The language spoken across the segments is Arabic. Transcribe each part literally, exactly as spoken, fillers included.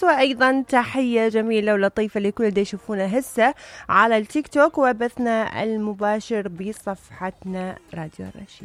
الخاص، وأيضا تحية جميلة ولطيفة لكل اللي يشوفونا هسه على التيك توك وبثنا المباشر بصفحتنا راديو الرشيد.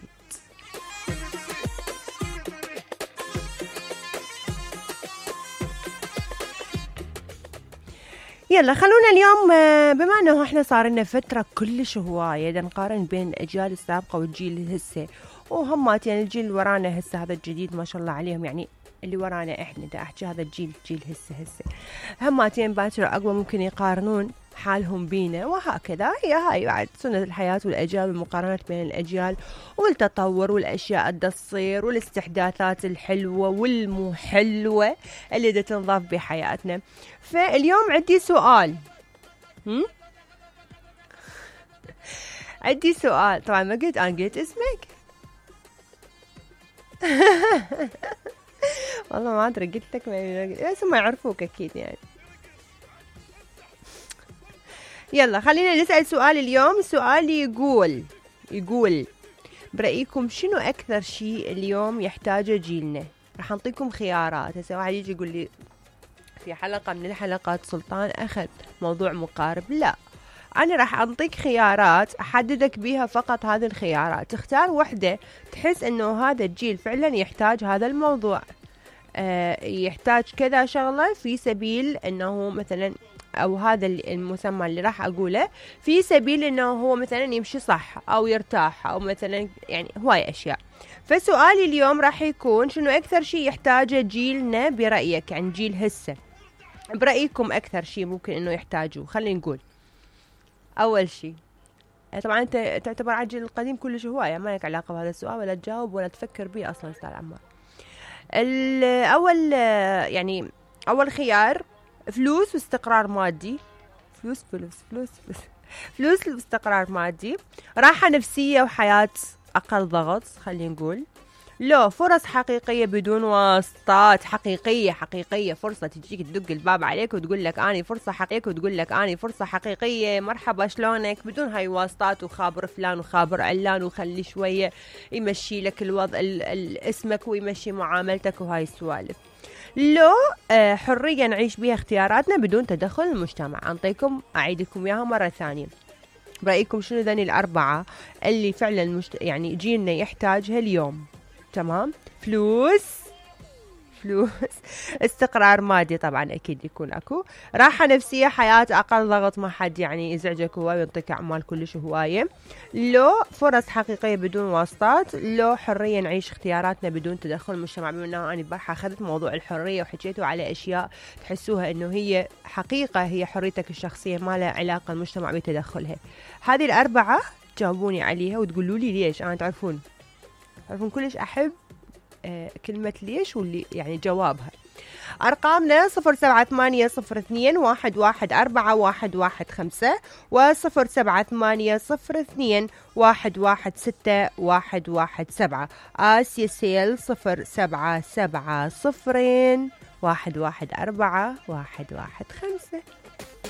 يلا خلونا اليوم بما انه احنا صار لنا فتره كلش هوايه نقارن بين الاجيال السابقه والجيل هسه، وهمات يعني الجيل اللي ورانا هسه هذا الجديد ما شاء الله عليهم، يعني اللي ورانا احنا دا احكي هذا الجيل جيل هسه هسه هماتين باكر اقوى ممكن يقارنون حالهم بينا، وهكذا هي هاي بعد سنة الحياة والأجيال والمقارنات بين الأجيال والتطور والأشياء اللي تصير والاستحداثات الحلوة والمو حلوة اللي دا تنضاف بحياتنا. فاليوم عندي سؤال هم؟ عندي سؤال، طبعا ما قلت أنا قلت اسمك والله ما أدري قلت لك بس ما يعرفوك أكيد يعني. يلا خلينا نسأل سؤال اليوم. السؤال يقول يقول برأيكم شنو أكثر شيء اليوم يحتاجه جيلنا؟ راح أعطيكم خيارات. هسه واحد يجي يقول لي في حلقة من الحلقات سلطان أخذ موضوع مقارب، لا أنا راح أعطيك خيارات أحددك بيها فقط هذه الخيارات، تختار وحدة تحس أنه هذا الجيل فعلا يحتاج هذا الموضوع، أه يحتاج كذا شغلة في سبيل أنه مثلا أو هذا المسمى اللي راح أقوله في سبيل أنه هو مثلا يمشي صح أو يرتاح أو مثلا يعني هواي أشياء. فسؤالي اليوم راح يكون شنو أكثر شيء يحتاجه جيلنا برأيك، يعني جيل هسه برأيكم أكثر شيء ممكن أنه يحتاجوه؟ خلينا نقول أول شيء، طبعا أنت تعتبر على الجيل القديم كلش هواية ما لك علاقة بهذا السؤال ولا تجاوب ولا تفكر به أصلا أستاذ عمار. الأول يعني أول خيار فلوس واستقرار مادي، فلوس فلوس فلوس فلوس فلوس واستقرار مادي، راحة نفسية وحياة أقل ضغط خلينا نقول، لو فرص حقيقية بدون واسطات، حقيقية حقيقية فرصة تجيك تدق الباب عليك وتقول لك أنا فرصة حقيقية وتقول لك أنا فرصة حقيقية مرحبا شلونك، بدون هاي واسطات وخابر فلان وخابر علان وخلي شوية يمشي لك الوضع اسمك ويمشي معاملتك وهاي السوالف. لو آه حرية نعيش بها اختياراتنا بدون تدخل المجتمع. أعطيكم أعيد لكم إياها مرة ثانية، برأيكم شنو ذني الأربعة اللي فعلا مشت... يعني جيلنا يحتاجها اليوم؟ تمام، فلوس فلوس استقرار مادي طبعا أكيد يكون أكو، راحة نفسية، حياة أقل ضغط ما حد يعني يزعجك هواية ويعطيك أعمال كلش هواية، لو فرص حقيقية بدون واسطات، لو حرية نعيش اختياراتنا بدون تدخل المجتمع. بما أنه أنا البارحة أخذت موضوع الحرية وحكيتوا على أشياء تحسوها أنه هي حقيقة هي حريتك الشخصية ما لها علاقة المجتمع بتدخلها. هذه الأربعة جاوبوني عليها وتقولوا لي ليش. أنا تعرفون تعرفون كلش أحب آه كلمة ليش واللي يعني جوابها. أرقامنا صفر سبعة ثمانية صفر اثنين واحد واحد أربعة واحد واحد خمسة وصفر سبعة ثمانية صفر اثنين واحد واحد ستة واحد واحد سبعة. آسيا سيل صفر سبعة سبعة صفرين واحد واحد أربعة واحد واحد خمسة.